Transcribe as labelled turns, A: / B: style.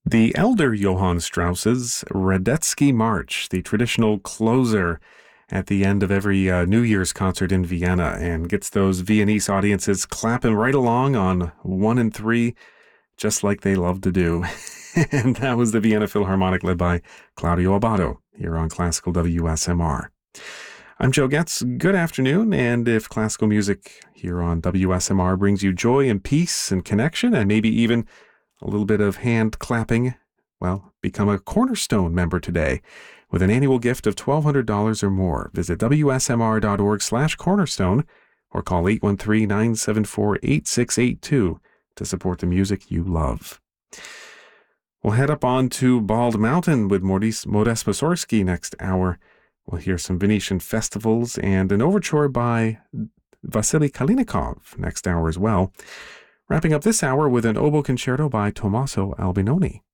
A: The elder Johann Strauss's Radetzky March, the traditional closer at the end of every New Year's concert in Vienna, and gets those Viennese audiences clapping right along on 1 and 3, just like they love to do. And that was the Vienna Philharmonic led by Claudio Abbado here on Classical WSMR. I'm Joe Getz. Good afternoon, and if classical music here on WSMR brings you joy and peace and connection, and maybe even a little bit of hand clapping, well, become a Cornerstone member today with an annual gift of $1,200 or more. Visit wsmr.org/cornerstone or call 813-974-8682 to support the music you love. We'll head up on to Bald Mountain with Modest Mussorgsky next hour. We'll hear some Venetian festivals and an overture by Vasily Kalinikov next hour as well. Wrapping up this hour with an oboe concerto by Tommaso Albinoni.